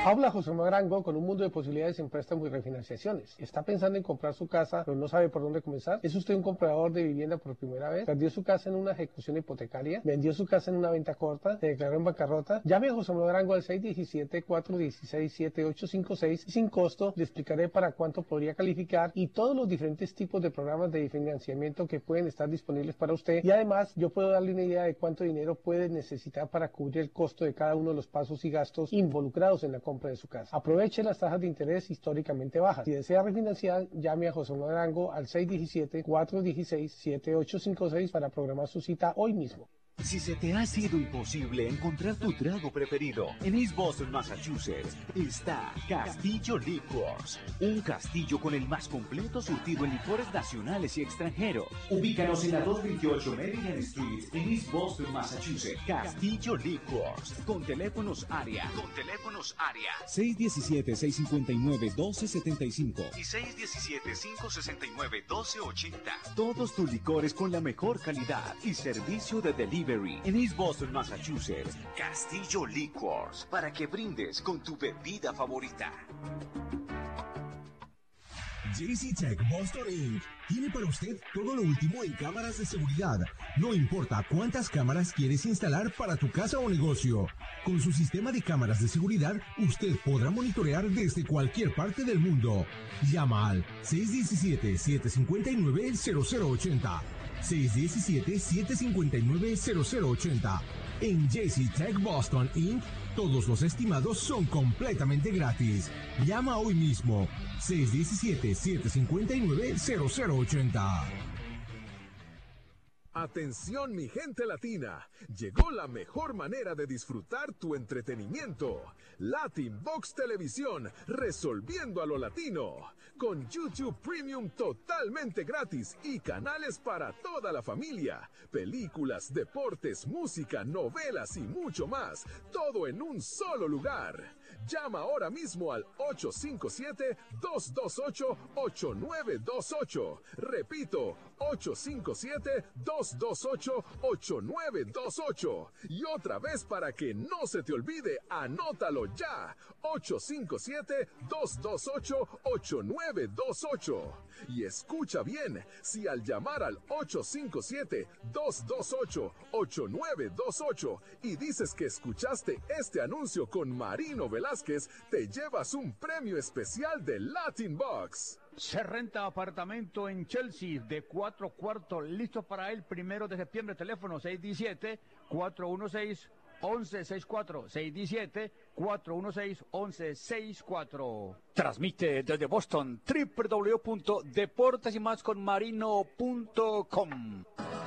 Habla José Manuel Arango con un mundo de posibilidades en préstamos y refinanciaciones. ¿Está pensando en comprar su casa pero no sabe por dónde comenzar? ¿Es usted un comprador de vivienda por primera vez? ¿Perdió su casa en una ejecución hipotecaria? ¿Vendió su casa en una venta corta? ¿Se declaró en bancarrota? Llame a José Manuel Arango al 617-416-7856 y sin costo le explicaré para cuánto podría calificar y todos los diferentes tipos de programas de financiamiento que pueden estar disponibles para usted. Y además yo puedo darle una idea de cuánto dinero puede necesitar para cubrir el costo de cada uno de los pasos y gastos involucrados en la compra de su casa. Aproveche las tasas de interés históricamente bajas. Si desea refinanciar, llame a José Manuel Arango al 617-416-7856 para programar su cita hoy mismo. Si se te ha sido imposible encontrar tu trago preferido, en East Boston, Massachusetts, está Castillo Liquors. Un castillo con el más completo surtido en licores nacionales y extranjeros. Ubícanos en la 228 Maryland Street, en East Boston, Massachusetts. Castillo Liquors. Con teléfonos área. 617-659-1275 y 617-569-1280. Todos tus licores con la mejor calidad y servicio de delivery. En East Boston, Massachusetts. Castillo Liquors, para que brindes con tu bebida favorita. JC Tech Boston Inc. tiene para usted todo lo último en cámaras de seguridad. No importa cuántas cámaras quieres instalar para tu casa o negocio. Con su sistema de cámaras de seguridad, usted podrá monitorear desde cualquier parte del mundo. Llama al 617-759-0080. 617-759-0080. En JC Tech Boston Inc., todos los estimados son completamente gratis. Llama hoy mismo. 617-759-0080. Atención mi gente latina, llegó la mejor manera de disfrutar tu entretenimiento. Latin Box Televisión, resolviendo a lo latino. Con YouTube Premium totalmente gratis y canales para toda la familia. Películas, deportes, música, novelas y mucho más. Todo en un solo lugar. Llama ahora mismo al 857-228-8928. Repito, 857-228-8928. Y otra vez para que no se te olvide, anótalo ya. 857-228-8928. Y escucha bien, si al llamar al 857-228-8928 y dices que escuchaste este anuncio con Marino Velázquez, te llevas un premio especial de Latin Box. Se renta apartamento en Chelsea de 4 cuartos, listo para el 1 de septiembre. Teléfono 617-416-1164. 617-416-1164. Transmite desde Boston www.deportesymasconmarino.com.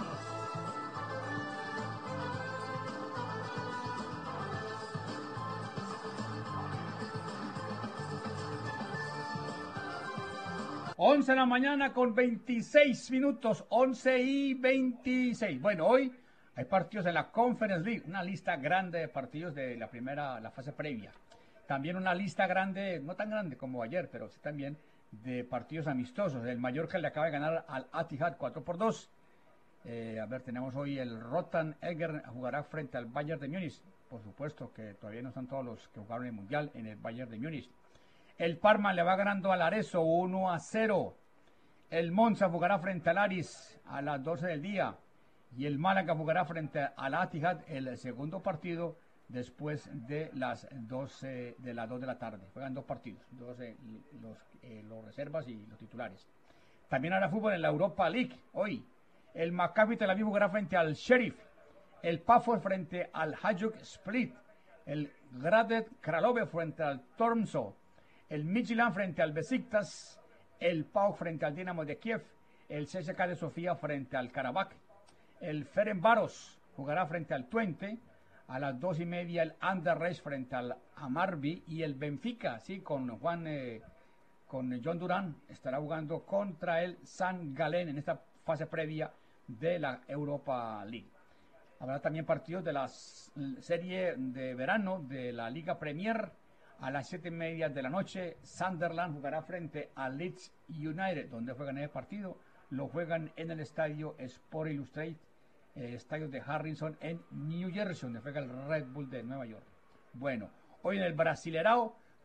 11 de la mañana con 26 minutos, 11:26. Bueno, hoy hay partidos en la Conference League, una lista grande de partidos de la fase previa. También una lista grande, no tan grande como ayer, pero sí también de partidos amistosos. El Mallorca le acaba de ganar al Etihad 4-2. Tenemos hoy el Rotterdam Eger jugará frente al Bayern de Múnich. Por supuesto que todavía no están todos los que jugaron el Mundial en el Bayern de Múnich. El Parma le va ganando al Arezzo 1-0. El Monza jugará frente al Aris a las 12 del día. Y el Málaga jugará frente al Etihad el segundo partido después de las 12 de la tarde. Juegan dos partidos, los reservas y los titulares. También habrá fútbol en la Europa League hoy. El Maccabi Tel Aviv jugará frente al Sheriff. El Pafos frente al Hajduk Split. El Gradec Kralove frente al Tromsø. El Midtjylland frente al Besiktas, el PAOK frente al Dinamo de Kiev, el CSKA de Sofía frente al Karabakh, el Ferencváros jugará frente al Twente, a las 2:30 el Anderlecht frente al Hammarby y el Benfica, sí, con John Durán, estará jugando contra el San Gallen en esta fase previa de la Europa League. Habrá también partidos de la serie de verano de la Liga Premier. A las 7:30 de la noche, Sunderland jugará frente a Leeds United. ¿Dónde juegan ese partido? Lo juegan en el estadio Sport Illustrated, estadio de Harrison en New Jersey, donde juega el Red Bull de Nueva York. Bueno, hoy en el Brasilerao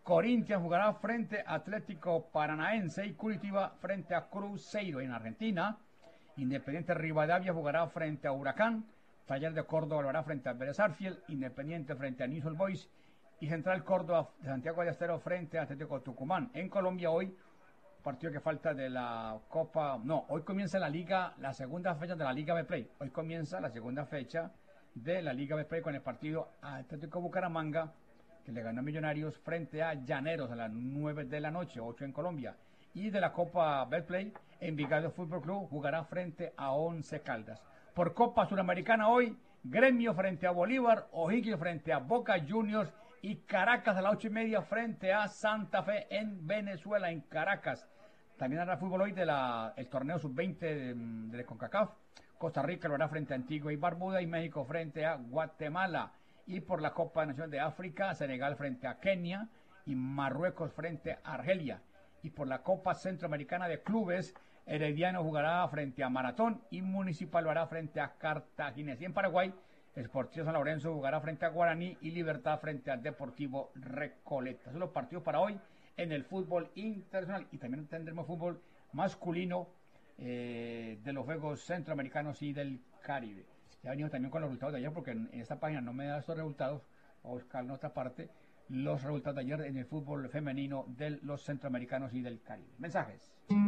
Corinthians jugará frente a Atlético Paranaense y Curitiba frente a Cruzeiro. En Argentina, Independiente Rivadavia jugará frente a Huracán, Taller de Córdoba lo hará frente a Vélez Sarsfield, Independiente frente a Newell's Old Boys y Central Córdoba de Santiago del Estero frente a Atlético Tucumán. En Colombia hoy, partido que falta de la Copa, no, hoy comienza la Liga, la segunda fecha de la Liga Betplay. Hoy comienza la segunda fecha de la Liga Betplay con el partido Atlético Bucaramanga, que le ganó a Millonarios frente a Llaneros a las 9 de la noche, 8 en Colombia. Y de la Copa Betplay, Envigado Fútbol Club jugará frente a Once Caldas. Por Copa Suramericana hoy, Gremio frente a Bolívar, O'Higgins frente a Boca Juniors y Caracas a las 8:30 frente a Santa Fe en Venezuela, en Caracas. También habrá fútbol hoy el torneo sub-20 de CONCACAF. Costa Rica lo hará frente a Antigua y Barbuda y México frente a Guatemala. Y por la Copa Nacional de África, Senegal frente a Kenia y Marruecos frente a Argelia. Y por la Copa Centroamericana de Clubes, Herediano jugará frente a Maratón y Municipal lo hará frente a Cartaginés. Y en Paraguay, Sportivo San Lorenzo jugará frente a Guaraní y Libertad frente al Deportivo Recoleta. Son los partidos para hoy en el fútbol internacional. Y también tendremos fútbol masculino de los Juegos Centroamericanos y del Caribe. Ya he venido también con los resultados de ayer porque en esta página no me da estos resultados. Voy a buscar en otra parte los resultados de ayer en el fútbol femenino de los centroamericanos y del Caribe. Mensajes.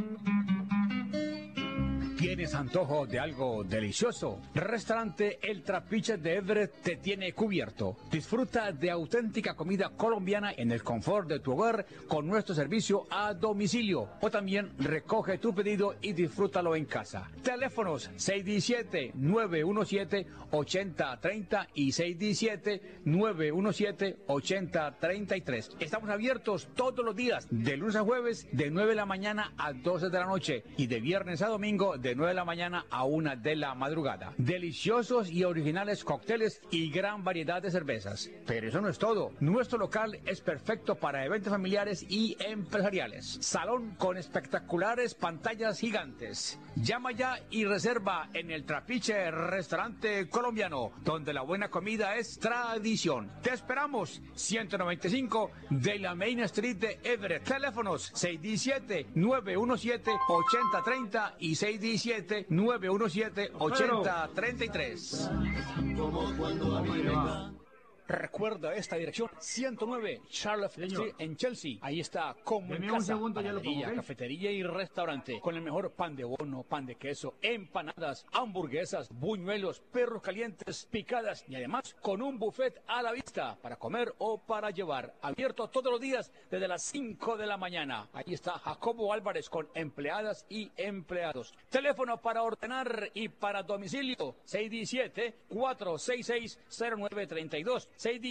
¿Tienes antojo de algo delicioso? Restaurante El Trapiche de Everett te tiene cubierto. Disfruta de auténtica comida colombiana en el confort de tu hogar con nuestro servicio a domicilio. O también recoge tu pedido y disfrútalo en casa. Teléfonos 617-917-8030 y 617-917-8033. Estamos abiertos todos los días, de lunes a jueves, de 9 de la mañana a 12 de la noche y de viernes a domingo, de 9 de la mañana a 1 de la madrugada. Deliciosos y originales cócteles y gran variedad de cervezas. Pero eso no es todo. Nuestro local es perfecto para eventos familiares y empresariales. Salón con espectaculares pantallas gigantes. Llama ya y reserva en El Trapiche Restaurante Colombiano, donde la buena comida es tradición. Te esperamos, 195 de la Main Street de Everett. Teléfonos 617-917-8030 y 617-917-8033. Recuerda esta dirección, 109 Charlotte Street en Chelsea. Ahí está, como en casa, panadería, cafetería y restaurante, con el mejor pan de bono, pan de queso, empanadas, hamburguesas, buñuelos, perros calientes, picadas y además con un buffet a la vista para comer o para llevar. Abierto todos los días desde las 5 de la mañana. Ahí está Jacobo Álvarez con empleadas y empleados. Teléfono para ordenar y para domicilio, 617-466-0932.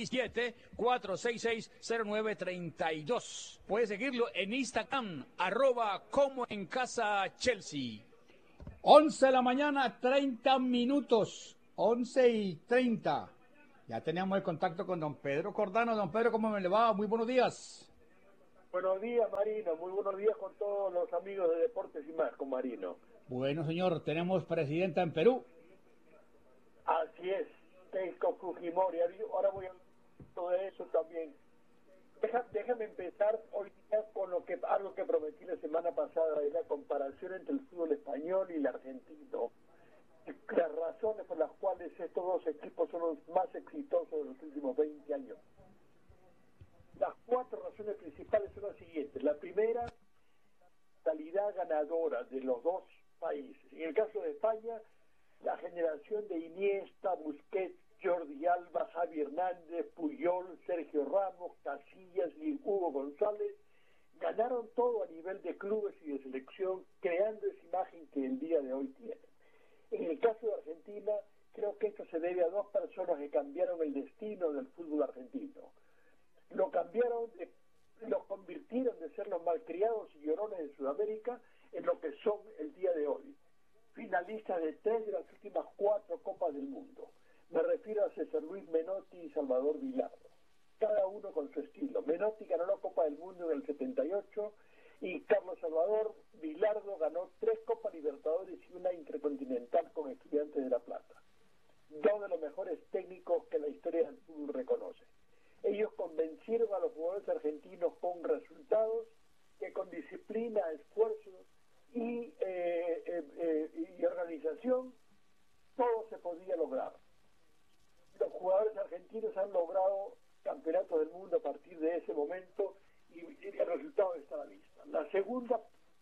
617-466-0932. Puedes seguirlo en Instagram, @como en casa Chelsea. 11 de la mañana, 30 minutos. 11:30. Ya teníamos el contacto con don Pedro Cordano. Don Pedro, ¿cómo me le va? Muy buenos días. Buenos días, Marino. Muy buenos días con todos los amigos de Deportes y Más, con Marino. Bueno, señor, tenemos presidenta en Perú. Así es. Keiko Fujimori. Ahora voy a hablar de eso también. Déjame empezar hoy día con algo que prometí la semana pasada, de la comparación entre el fútbol español y el argentino. Las razones por las cuales estos dos equipos son los más exitosos de los últimos 20 años. Las 4 razones principales son las siguientes. La primera, calidad ganadora de los dos países. En el caso de España, la generación de Iniesta, Busquets, Jordi Alba, Javi Hernández, Puyol, Sergio Ramos, Casillas y Hugo González ganaron todo a nivel de clubes y de selección, creando esa imagen que el día de hoy tienen. En el caso de Argentina, creo que esto se debe a 2 personas que cambiaron el destino del fútbol argentino. Los convirtieron de ser los malcriados y llorones de Sudamérica en lo que son el día de hoy. Finalistas de 3 de las últimas 4 Copas del Mundo. Me refiero a César Luis Menotti y Salvador Vilardo, cada uno con su estilo. Menotti ganó la Copa del Mundo en el 78 y Carlos Salvador Vilardo ganó 3 Copas Libertadores y una Intercontinental con Estudiantes de La Plata. 2 de los mejores técnicos que la historia del fútbol reconoce. Ellos convencieron a los jugadores argentinos con resultados que con disciplina, esfuerzo y organización todo se podía lograr. Los jugadores argentinos han logrado campeonatos del mundo a partir de ese momento y el resultado está a la vista. La segunda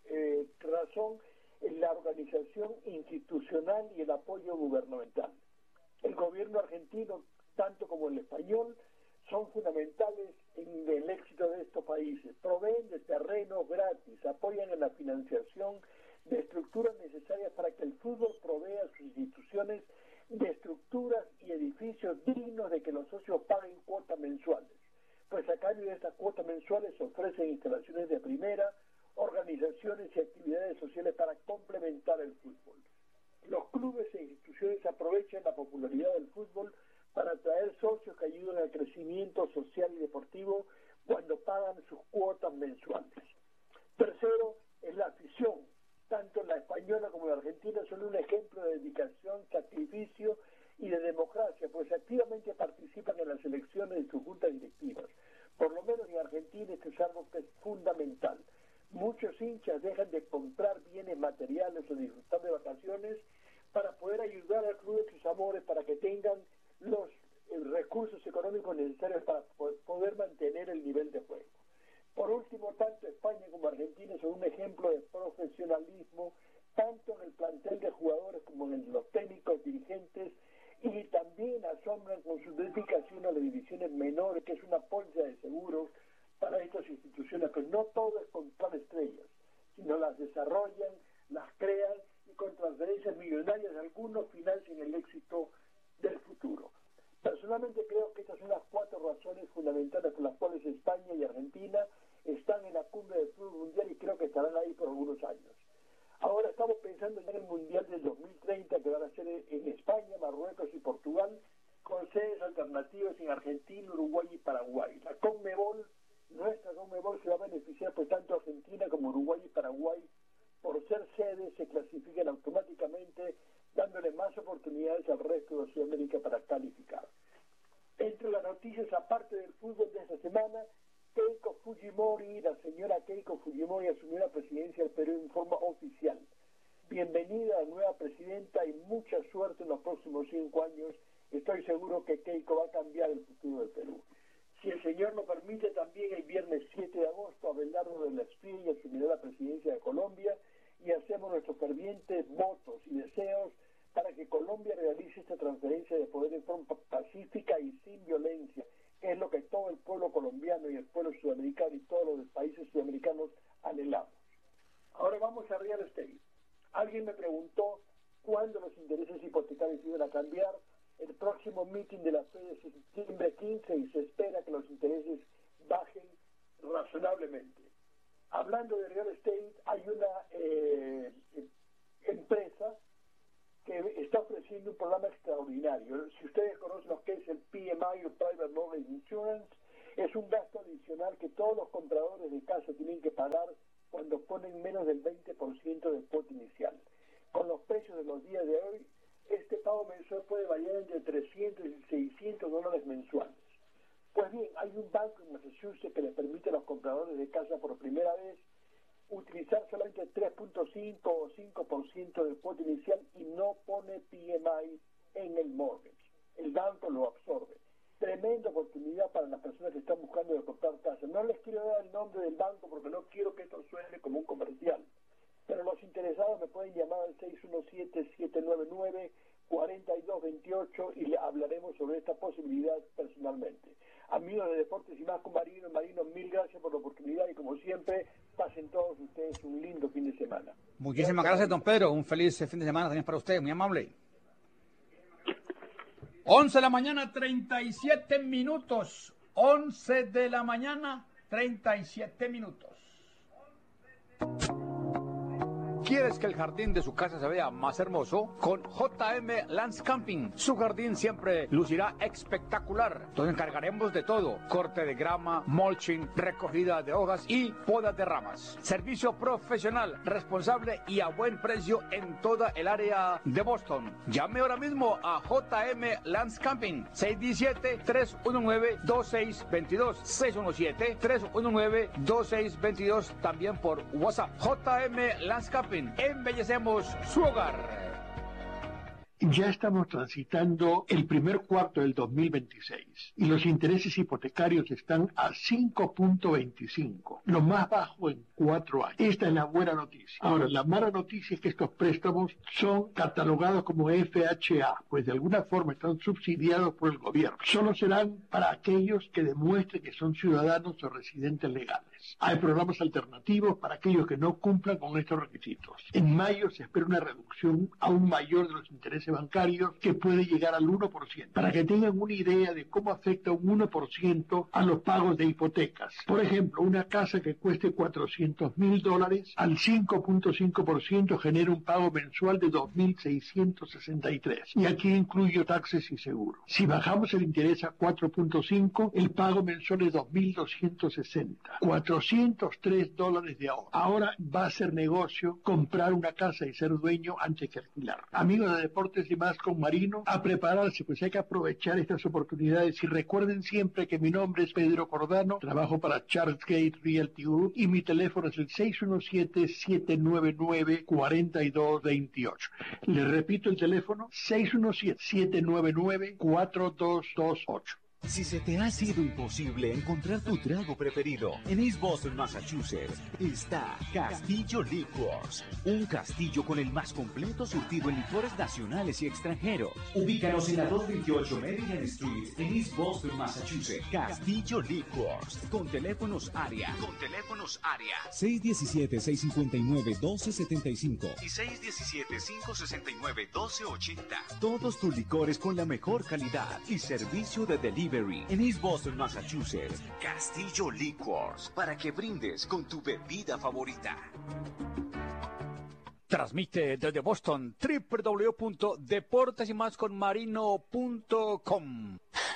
razón es la organización institucional y el apoyo gubernamental. El gobierno argentino, tanto como el español, son fundamentales en el éxito de estos países. Proveen de terrenos gratis, apoyan en la financiación de estructuras necesarias para que el fútbol provea a sus instituciones de estructuras y edificios dignos de que los socios paguen cuotas mensuales. Pues a cambio de estas cuotas mensuales se ofrecen instalaciones de primera, organizaciones y actividades sociales para complementar el fútbol. Los clubes e instituciones aprovechan la popularidad del fútbol para atraer socios que ayuden al crecimiento social y deportivo cuando pagan sus cuotas mensuales. Tercero, es la afición. Tanto la española como la argentina son un ejemplo de dedicación, sacrificio y de democracia, pues activamente participan en las elecciones de sus juntas directivas. Por lo menos en Argentina esto es algo que es fundamental. Muchos hinchas dejan de comprar bienes materiales o disfrutar de vacaciones para poder ayudar al club de sus amores para que tengan los recursos económicos necesarios para poder mantener el nivel de juego. Por último, tanto España como Argentina son un ejemplo de profesionalismo, tanto en el plantel de jugadores como en los técnicos dirigentes, y también asombran con su dedicación a las divisiones menores, que es una póliza de seguros para estas instituciones, pero no todo es comprar estrellas, sino las desarrollan, las crean y con transferencias millonarias algunos financian el éxito del futuro. Personalmente creo que estas son las 4 razones fundamentales por las cuales España y Argentina están en la cumbre del fútbol mundial y creo que estarán ahí por algunos años. Ahora estamos pensando ya en el Mundial del 2030 que van a ser en España, Marruecos y Portugal, con sedes alternativas en Argentina, Uruguay y Paraguay. La CONMEBOL, nuestra CONMEBOL, se va a beneficiar pues tanto Argentina como Uruguay y Paraguay por ser sedes, se clasifican automáticamente, dándole más oportunidades al resto de Sudamérica para calificar. Entre las noticias, aparte del fútbol de esta semana, Keiko Fujimori, la señora Keiko Fujimori, asumió la presidencia del Perú en forma oficial. Bienvenida a la nueva presidenta y mucha suerte en los próximos 5 años. Estoy seguro que Keiko va a cambiar el futuro del Perú. Si el señor lo permite, también el viernes 7 de agosto, Abelardo de la Espriella asumirá la presidencia de Colombia y hacemos nuestros fervientes votos y deseos para que Colombia realice esta transferencia de poder en forma pacífica y sin violencia, que es lo que todo el pueblo colombiano y el pueblo sudamericano y todos los países sudamericanos anhelamos. Ahora vamos a real estate. Alguien me preguntó cuándo los intereses hipotecarios iban a cambiar. El próximo meeting de la Fed es septiembre 15 y se espera que los intereses bajen razonablemente. Hablando de real estate, hay una empresa que está ofreciendo un programa extraordinario. Si ustedes conocen lo que es el PMI o Private Mortgage Insurance, es un gasto adicional que todos los compradores de casa tienen que pagar cuando ponen menos del 20% del cuota inicial. Con los precios de los días de hoy, este pago mensual puede variar entre $300 y $600 mensuales. Pues bien, hay un banco en Massachusetts que le permite a los compradores de casa por primera vez utilizar solamente 3.5 o 5% del cuota inicial y no pone PMI en el mortgage. El banco lo absorbe. Tremenda oportunidad para las personas que están buscando de comprar casa. No les quiero dar el nombre del banco porque no quiero que esto suene como un comercial. Pero los interesados me pueden llamar al 617-799-4228 y le hablaremos sobre esta posibilidad personalmente. Amigos de Deportes y Más con Marino, mil gracias por la oportunidad y como siempre, pasen todos ustedes un lindo fin de semana. Muchísimas gracias, don Pedro. Un feliz fin de semana también para usted, muy amable. 11 de la mañana, 37 minutos. 11 de la mañana, 37 minutos. ¿Quieres que el jardín de su casa se vea más hermoso? Con JM Landscaping, su jardín siempre lucirá espectacular. Nos encargaremos de todo: corte de grama, mulching, recogida de hojas y podas de ramas. Servicio profesional, responsable y a buen precio en toda el área de Boston. Llame ahora mismo a JM Landscaping, 617-319-2622, 617-319-2622, también por WhatsApp. JM Landscaping, embellecemos su hogar. Ya estamos transitando el primer cuarto del 2026 y los intereses hipotecarios están a 5.25, lo más bajo en 4 años. Esta es la buena noticia. Ahora, la mala noticia es que estos préstamos son catalogados como FHA, pues de alguna forma están subsidiados por el gobierno. Solo serán para aquellos que demuestren que son ciudadanos o residentes legales. Hay programas alternativos para aquellos que no cumplan con estos requisitos. En mayo se espera una reducción aún mayor de los intereses bancarios que puede llegar al 1%, para que tengan una idea de cómo afecta un 1% a los pagos de hipotecas. Por ejemplo, una casa que cueste $400,000 al 5.5% genera un pago mensual de $2.663, y aquí incluyo taxes y seguros. Si bajamos el interés a 4.5, el pago mensual es $2.260, $403 de ahorro. Ahora va a ser negocio comprar una casa y ser dueño antes que alquilar. Amigos de Deportes y Más con Marino, a prepararse, pues hay que aprovechar estas oportunidades. Y recuerden siempre que mi nombre es Pedro Cordano, trabajo para Charles Gate Realty Group y mi teléfono es el 617-799-4228. Les repito el teléfono, 617-799-4228. Si se te ha sido imposible encontrar tu trago preferido, en East Boston, Massachusetts, está Castillo Liquors, un castillo con el más completo surtido en licores nacionales y extranjeros. Ubícanos en la 228 Maryland Street, en East Boston, Massachusetts. Castillo Liquors, con teléfonos área. 617-659-1275 y 617-569-1280. Todos tus licores con la mejor calidad y servicio de delivery en East Boston, Massachusetts. Castillo Liquors, para que brindes con tu bebida favorita. Transmite desde Boston www.deportesymasconmarino.com.